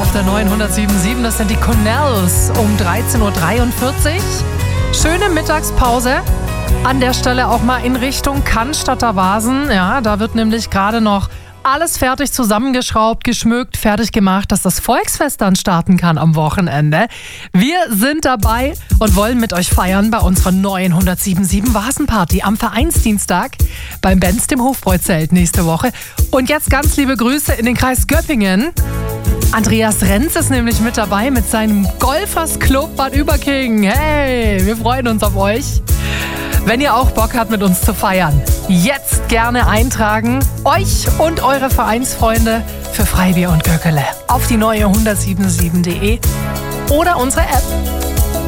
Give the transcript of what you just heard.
auf der neuen 107.7. Das sind die Cornells um 13.43 Uhr. Schöne Mittagspause. An der Stelle auch mal in Richtung Cannstatter Vasen. Ja, da wird nämlich gerade noch alles fertig zusammengeschraubt, geschmückt, fertig gemacht, dass das Volksfest dann starten kann am Wochenende. Wir sind dabei und wollen mit euch feiern bei unserer neuen 107.7 Vasenparty am Vereinsdienstag beim Benz, dem Hofbräuzelt nächste Woche. Und jetzt ganz liebe Grüße in den Kreis Göppingen. Andreas Renz ist nämlich mit dabei mit seinem Golfers Club Bad Überking. Hey, wir freuen uns auf euch. Wenn ihr auch Bock habt, mit uns zu feiern, jetzt gerne eintragen. Euch und eure Vereinsfreunde für Freibier und Göckele auf die neue 107.7.de oder unsere App.